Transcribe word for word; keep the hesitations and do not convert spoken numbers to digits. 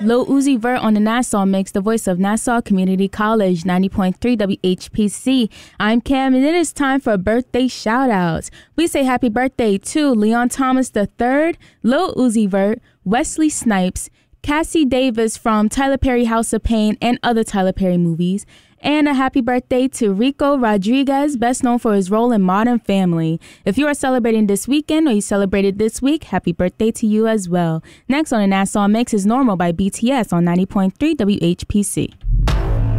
Lil Uzi Vert on the Nassau Mix, the voice of Nassau Community College, ninety point three W H P C. I'm Cam, and it is time for birthday shout-outs. We say happy birthday to Leon Thomas the third, Lil Uzi Vert, Wesley Snipes, Cassie Davis from Tyler Perry House of Pain and other Tyler Perry movies, and a happy birthday to Rico Rodriguez, best known for his role in Modern Family. If you are celebrating this weekend or you celebrated this week, happy birthday to you as well. Next on the Nassau Mix is Normal by B T S on ninety point three W H P C.